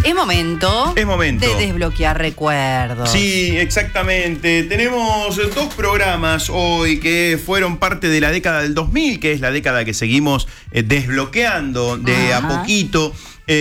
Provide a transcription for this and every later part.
Es momento de desbloquear recuerdos. Sí, exactamente. Tenemos 2 programas hoy que fueron parte de la década del 2000, que es la década que seguimos desbloqueando de a poquito.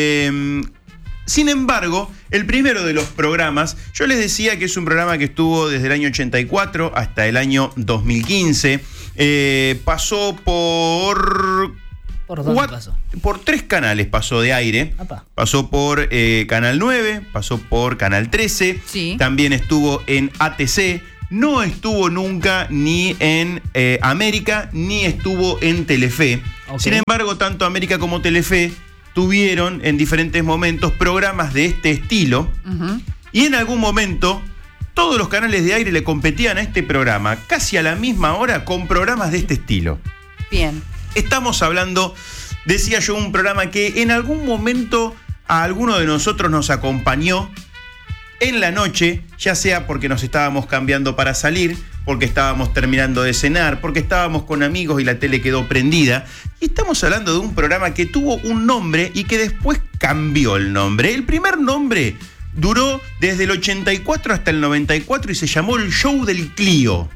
Sin embargo, el primero de los programas, yo les decía que es un programa que estuvo desde el año 84 hasta el año 2015. Pasó por... ¿Por dónde pasó? Por 3 canales pasó de aire. Apa. Pasó por Canal 9, pasó por Canal 13, sí. También estuvo en ATC, no estuvo nunca ni en América, ni estuvo en Telefe. Okay. Sin embargo, tanto América como Telefe tuvieron en diferentes momentos programas de este estilo, y en algún momento todos los canales de aire le competían a este programa, casi a la misma hora, con programas de este estilo. Bien. Estamos hablando, decía yo, un programa que en algún momento a alguno de nosotros nos acompañó en la noche, ya sea porque nos estábamos cambiando para salir, porque estábamos terminando de cenar, porque estábamos con amigos y la tele quedó prendida. Y estamos hablando de un programa que tuvo un nombre y que después cambió el nombre. El primer nombre duró desde el 84 hasta el 94 y se llamó El Show del Clio.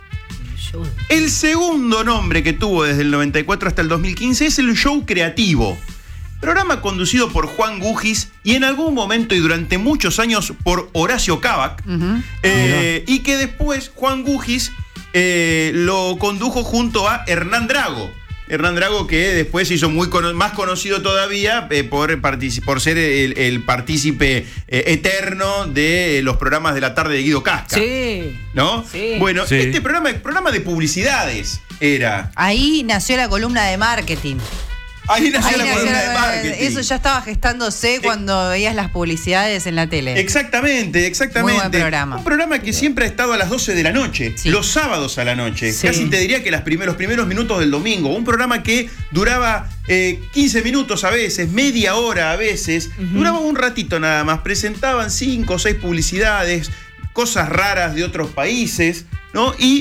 El segundo nombre que tuvo desde el 94 hasta el 2015 es El Show Creativo. Programa conducido por Juan Gugis y en algún momento y durante muchos años por Horacio Cavac. Y que después Juan Gugis lo condujo junto a Hernán Drago. Hernán Drago, que después se hizo más conocido todavía por ser el partícipe eterno de los programas de la tarde de Guido Casca. Sí. ¿No? Sí. Bueno, Sí. este programa de publicidades era. Ahí nació la columna de marketing. Ahí nació la columna de marketing. Eso ya estaba gestándose cuando veías las publicidades en la tele. Exactamente. Muy buen programa. Un programa que siempre ha estado a las 12 de la noche, Sí. los sábados a la noche. Sí. Casi te diría que los primeros minutos del domingo. Un programa que duraba 15 minutos a veces, media hora a veces. Duraba un ratito nada más. Presentaban 5 o 6 publicidades, cosas raras de otros países, ¿no? Y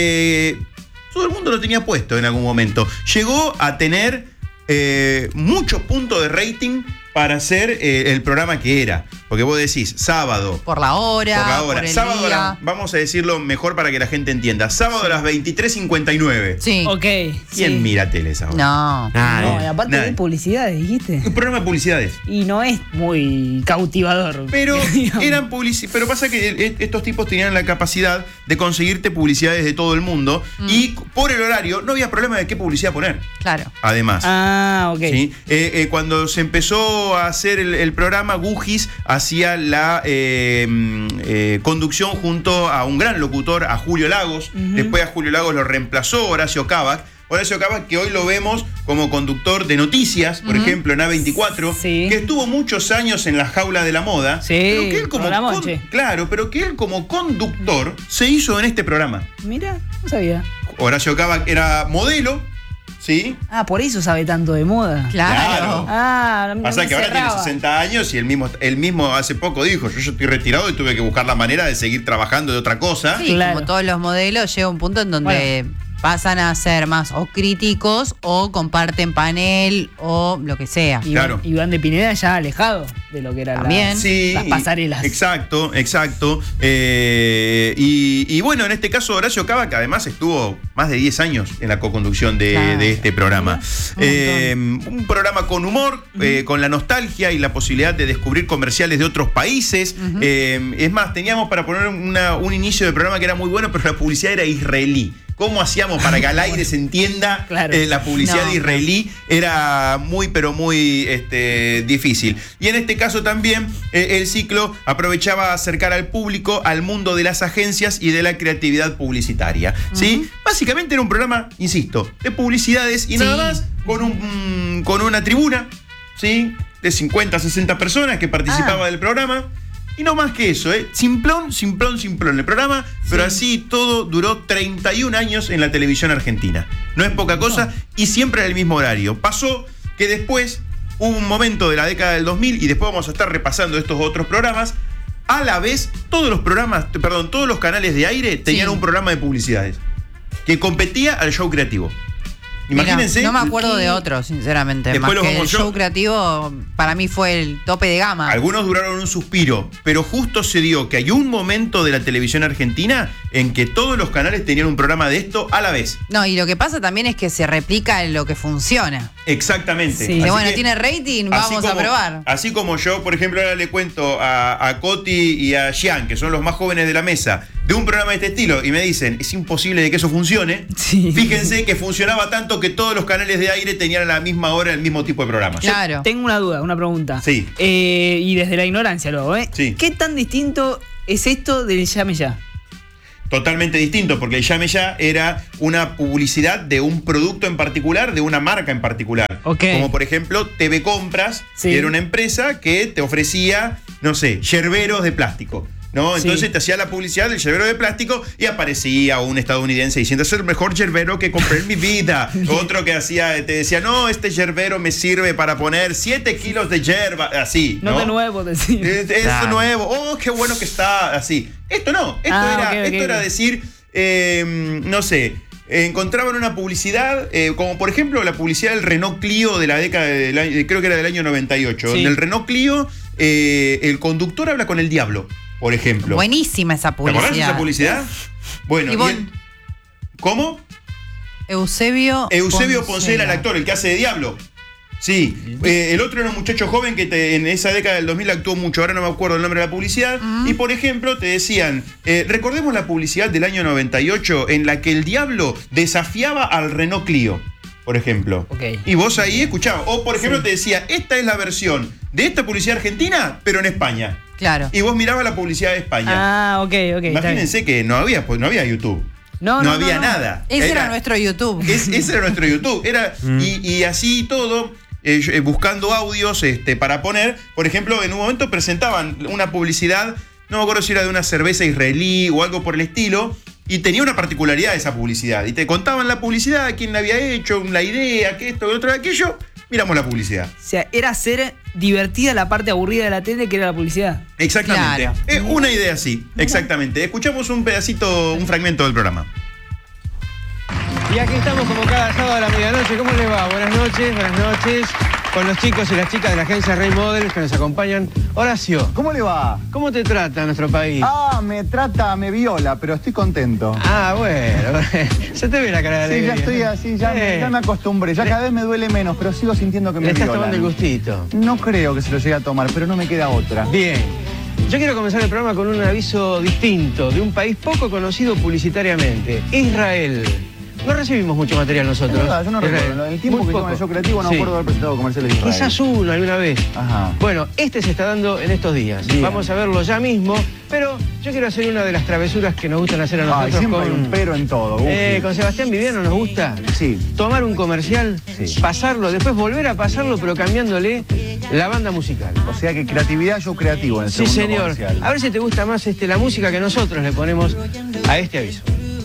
todo el mundo lo tenía puesto en algún momento. Llegó a tener muchos puntos de rating para ser el programa que era. Porque vos decís, sábado. Por la hora. Por el Sábado, día. vamos a decirlo mejor para que la gente entienda. Sábado a las 23:59. Sí. Ok. ¿Quién sí. mira tele esa hora? No. No, y aparte Nadie. de publicidad, dijiste. Un programa de publicidades. Y no es muy cautivador. Pero digamos. eran pero pasa que estos tipos tenían la capacidad de conseguirte publicidades de todo el mundo y por el horario no había problema de qué publicidad poner. Claro. Además. Ah, ok. ¿Sí? Cuando se empezó a hacer el programa, Gugis hacía la conducción junto a un gran locutor, a Julio Lagos. Después a Julio Lagos lo reemplazó Horacio Cavac. Horacio Cavac, que hoy lo vemos como conductor de noticias, por ejemplo, en A24, Sí. que estuvo muchos años en la jaula de la moda. Sí, pero que él por la noche. claro, pero que él como conductor se hizo en este programa. Mira, no sabía. Horacio Cavac era modelo, ¿sí? Ah, por eso sabe tanto de moda. Claro. Ah, no Pasa me que ahora tiene cerraba. 60 años y él mismo hace poco dijo, yo estoy retirado y tuve que buscar la manera de seguir trabajando de otra cosa. Sí, Claro. como todos los modelos, llega un punto en donde pasan a ser más o críticos o comparten panel o lo que sea. Claro. Iván de Pineda ya alejado de lo que eran También. Sí, las pasarelas. Exacto. Y bueno, en este caso Horacio Cavac además estuvo más de 10 años en la coconducción Claro. de este programa. Un Un programa con humor, con la nostalgia y la posibilidad de descubrir comerciales de otros países. Es más, teníamos para poner un inicio de programa que era muy bueno, pero la publicidad era israelí. ¿Cómo hacíamos para que al aire se entienda Claro. la publicidad No. israelí? Era muy, pero muy difícil. Y en este caso también el ciclo aprovechaba a acercar al público al mundo de las agencias y de la creatividad publicitaria. ¿Sí? Básicamente era un programa, insisto, de publicidades y Sí. nada más con una tribuna, ¿sí? De 50, 60 personas que participaban del programa. Y no más que eso, simplón el programa, pero así todo duró 31 años en la televisión argentina. No es poca cosa y siempre en el mismo horario. Pasó que después hubo un momento de la década del 2000 y después vamos a estar repasando estos otros programas. A la vez, todos los canales de aire tenían Sí. un programa de publicidades que competía al show creativo. Imagínense. Mirá, no me acuerdo de otro, sinceramente. Después Más los que el vamos yo. show creativo, para mí fue el tope de gama. Algunos duraron un suspiro, pero justo se dio que hay un momento de la televisión argentina en que todos los canales tenían un programa de esto a la vez. No, y lo que pasa también es que se replica en lo que funciona. Exactamente. Sí. Que Así bueno, que, tiene rating, así vamos a probar. Así como yo, por ejemplo, ahora le cuento a Coti y a Jean, que son los más jóvenes de la mesa, de un programa de este estilo, y me dicen, es imposible de que eso funcione. Sí. Fíjense que funcionaba tanto que todos los canales de aire tenían a la misma hora el mismo tipo de programa. Claro. Tengo una duda, una pregunta. Sí. Y desde la ignorancia luego, ¿eh? Sí. ¿Qué tan distinto es esto del llame ya? Totalmente distinto, porque el Llame Ya era una publicidad de un producto en particular, de una marca en particular. Ok. Como por ejemplo TV Compras, Sí. que era una empresa que te ofrecía, no sé, yerberos de plástico. ¿No? Entonces Sí. te hacía la publicidad del yerbero de plástico y aparecía un estadounidense diciendo, es el mejor yerbero que compré en mi vida. Otro que te decía, no, este yerbero me sirve para poner 7 kilos de yerba, así. No de nuevo, decir. Es Claro. nuevo, oh, qué bueno que está, así. Esto no, esto era decir, no sé, encontraban una publicidad, como por ejemplo la publicidad del Renault Clio de la década, creo que era del año 98, Sí. donde el Renault Clio, el conductor habla con el diablo, por ejemplo. Buenísima esa ¿Te acordás de publicidad. esa publicidad? Bueno, Ivonne. ¿cómo? Eusebio Poncela, el actor, el que hace de diablo. Sí, el otro era un muchacho joven que en esa década del 2000 actuó mucho, ahora no me acuerdo el nombre de la publicidad, y por ejemplo te decían, recordemos la publicidad del año 98 en la que el diablo desafiaba al Renault Clio, por ejemplo. Ok. Y vos ahí escuchabas, o por ejemplo te decía, esta es la versión de esta publicidad argentina, pero en España. Claro. Y vos mirabas la publicidad de España. Ah, ok, ok. Imagínense que no había YouTube. No había nada. Ese era nuestro YouTube. Ese era nuestro YouTube. Y así todo, buscando audios para poner. Por ejemplo, en un momento presentaban una publicidad, no me acuerdo si era de una cerveza israelí o algo por el estilo, y tenía una particularidad esa publicidad. Y te contaban la publicidad, quién la había hecho, la idea, que esto, que otro, aquello. Miramos la publicidad. O sea, era hacer divertida la parte aburrida de la tele, que era la publicidad. Exactamente. Claro. Una idea así, exactamente. Escuchamos un pedacito, un fragmento del programa. Y aquí estamos como cada sábado a la medianoche. ¿Cómo les va? Buenas noches. Con los chicos y las chicas de la agencia Rey Models que nos acompañan. Horacio, ¿Cómo le va? ¿cómo te trata nuestro país? Me viola, pero estoy contento. Bueno. Se te ve la cara de Sí, alegría. ya estoy así, ya me acostumbré. Ya cada vez me duele menos, pero sigo sintiendo que Le me estás violan. tomando el gustito. No creo que se lo llegue a tomar, pero no me queda otra. Bien. Yo quiero comenzar el programa con un aviso distinto de un país poco conocido publicitariamente. Israel. No recibimos mucho material nosotros. Es verdad, yo no Israel. recuerdo. En el tiempo Muy que poco. estuve en el show creativo no Sí. me acuerdo haber presentado comerciales de Israel. Quizás uno alguna vez. Ajá. Bueno, este se está dando en estos días. Bien. Vamos a verlo ya mismo, pero yo quiero hacer una de las travesuras que nos gustan hacer a nosotros Siempre hay un pero en todo. con Sebastián Viviano nos gusta Sí. tomar un comercial, Sí. pasarlo, después volver a pasarlo, pero cambiándole la banda musical. O sea que creatividad, show creativo en el Sí, segundo señor. comercial. A ver si te gusta más la música que nosotros le ponemos a este aviso.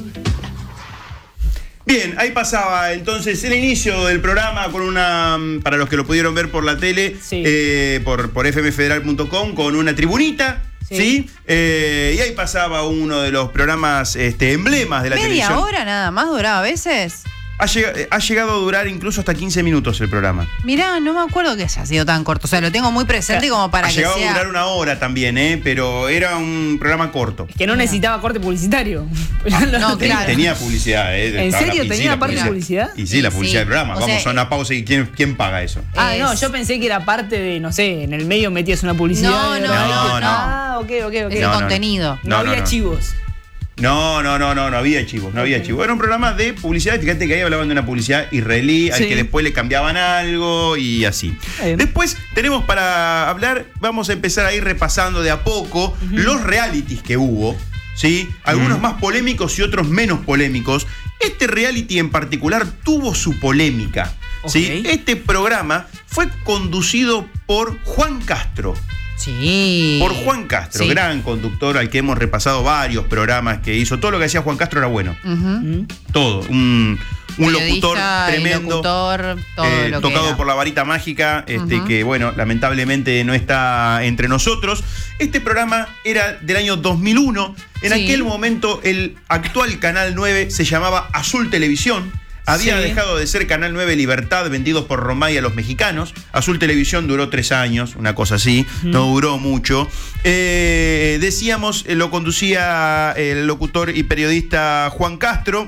Bien, ahí pasaba entonces el inicio del programa con una, para los que lo pudieron ver por la tele, Sí. por fmfederal.com, con una tribunita, ¿sí? Sí. Y ahí pasaba uno de los programas emblemas de la Media televisión. hora nada más duraba a veces. Ha llegado a durar incluso hasta 15 minutos el programa. Mirá, no me acuerdo que haya sido tan corto. O sea, lo tengo muy presente como para Ha que llegado a sea. durar una hora también, pero era un programa corto. Que no necesitaba corte publicitario. No, claro. Tenía publicidad. ¿En Estaba serio y sí, tenía la parte de publicidad? Y sí, la Sí, publicidad sí. del programa. O Vamos sea, a una pausa y ¿quién paga eso? Ah, no, Es- yo pensé que era parte de, no sé, en el medio metías una publicidad. No, de no, verdad, no, que- no. Ah, ok. Ese No, no, no. contenido. No había chivos. No había chivos, no había chivos. Era un programa de publicidad, fíjate que ahí hablaban de una publicidad israelí, al Sí. que después le cambiaban algo y así. Bien. Después tenemos para hablar, vamos a empezar a ir repasando de a poco los realities que hubo, ¿sí? Algunos más polémicos y otros menos polémicos. Este reality en particular tuvo su polémica, ¿sí? Ok. Este programa fue conducido por Juan Castro. Sí. Por Juan Castro, Sí. gran conductor al que hemos repasado varios programas que hizo. Todo lo que hacía Juan Castro era bueno. Ujú. Todo. Un locutor Periodista y tremendo. locutor, todo lo que tocado era. por la varita mágica, Ujú. que bueno, lamentablemente no está entre nosotros. Este programa era del año 2001. En Sí. aquel momento el actual Canal 9 se llamaba Azul Televisión. Había dejado de ser Canal 9 Libertad, vendidos por Romay a los mexicanos. Azul Televisión duró 3 años, una cosa así, no duró mucho. Decíamos, lo conducía el locutor y periodista Juan Castro,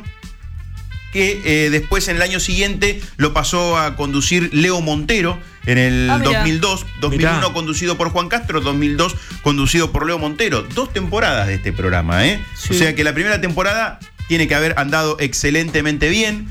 que después en el año siguiente lo pasó a conducir Leo Montero en el 2002. 2001 mirá. Conducido por Juan Castro, 2002 conducido por Leo Montero. 2 temporadas de este programa, ¿eh? Sí. O sea que la primera temporada tiene que haber andado excelentemente bien.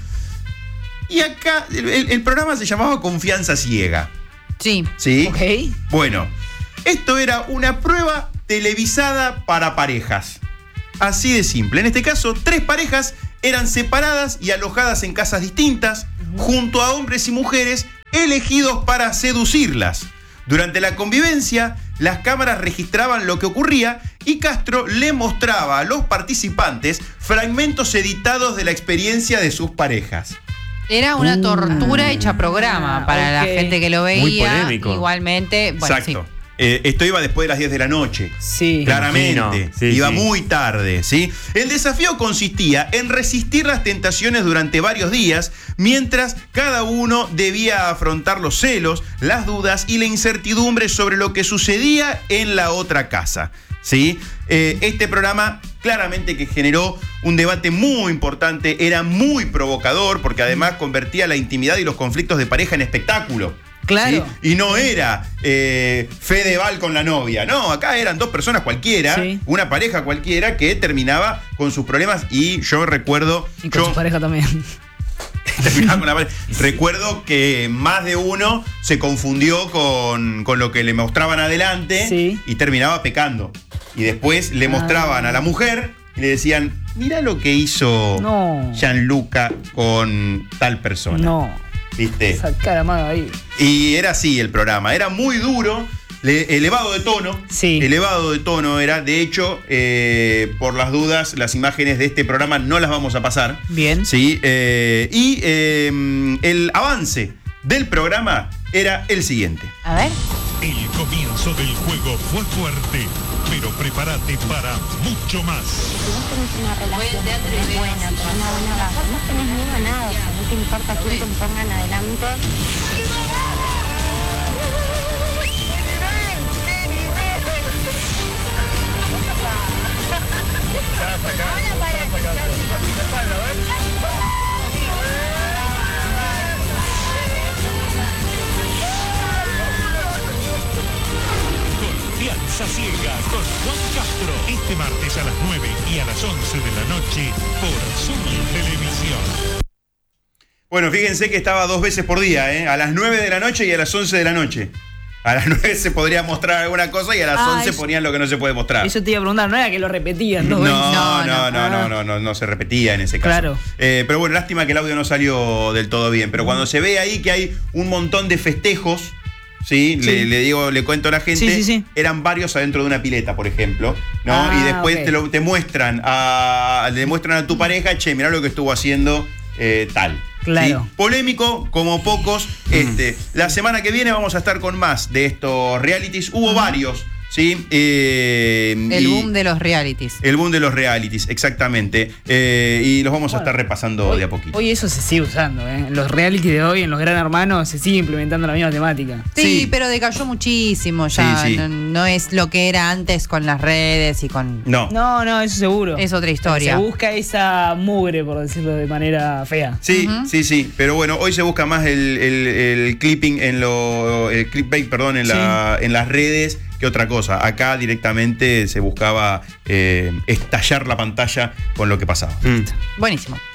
Y acá el programa se llamaba Confianza Ciega. Sí. ¿Sí? Ok. Bueno, esto era una prueba televisada para parejas. Así de simple. En este caso, 3 parejas eran separadas y alojadas en casas distintas, junto a hombres y mujeres elegidos para seducirlas. Durante la convivencia, las cámaras registraban lo que ocurría y Castro le mostraba a los participantes fragmentos editados de la experiencia de sus parejas. Era una tortura hecha programa para la gente que lo veía. Muy polémico. Igualmente, bueno, exacto. Sí. Esto iba después de las 10 de la noche. Sí. Claramente. Sí, iba muy tarde, ¿sí? El desafío consistía en resistir las tentaciones durante varios días, mientras cada uno debía afrontar los celos, las dudas y la incertidumbre sobre lo que sucedía en la otra casa, ¿sí? Este programa claramente que generó un debate muy importante, era muy provocador, porque además convertía la intimidad y los conflictos de pareja en espectáculo. Claro. ¿Sí? Y no era Fedeval con la novia. No, acá eran 2 personas cualquiera, una pareja cualquiera que terminaba con sus problemas. Y yo recuerdo. Y con su pareja también. Terminaba con la pareja. Recuerdo que más de uno se confundió con lo que le mostraban adelante y terminaba pecando. Y después le mostraban a la mujer y le decían: mira lo que hizo Gianluca con tal persona. No. ¿Viste? Esa cara más ahí. Y era así el programa, era muy duro, elevado de tono. Sí. Elevado de tono era. De hecho, por las dudas, las imágenes de este programa no las vamos a pasar. Bien. Sí. El avance del programa era el siguiente. A ver. El comienzo del juego fue fuerte, pero prepárate para mucho más. Si vos tenés una relación buena, con una buena base, no tenés miedo a nada, o sea, no te importa quién te pongan adelante. Confianza Ciega con Juan Castro. Este martes a las 9 y a las 11 de la noche por Zoom Televisión. Bueno, fíjense que estaba 2 veces por día, ¿eh? A las 9 de la noche y a las 11 de la noche. A las 9 se podría mostrar alguna cosa y a las 11 ponían lo que no se puede mostrar. Eso te iba a preguntar, no era que lo repetían. No se repetía en ese caso. Claro. Pero bueno, lástima que el audio no salió del todo bien. Pero cuando se ve ahí que hay un montón de festejos, ¿sí? Le cuento a la gente, eran varios adentro de una pileta, por ejemplo, ¿no? Y después te muestran le muestran a tu pareja, che, mirá lo que estuvo haciendo tal. Claro. ¿Sí? Polémico, como pocos. La semana que viene vamos a estar con más de estos realities. Hubo varios, ¿sí? El boom de los realities. El boom de los realities, exactamente. Y los vamos a estar repasando de a poquito. Hoy eso se sigue usando, ¿eh? En los realities de hoy, en los Gran Hermanos, se sigue implementando la misma temática. Sí, pero decayó muchísimo ya. No es lo que era antes con las redes y con... No, eso seguro. Es otra historia. Se busca esa mugre, por decirlo de manera fea. Sí. Pero bueno, hoy se busca más el clipping el clickbait, perdón, en las redes que otra cosa. Acá directamente se buscaba estallar la pantalla con lo que pasaba. Buenísimo.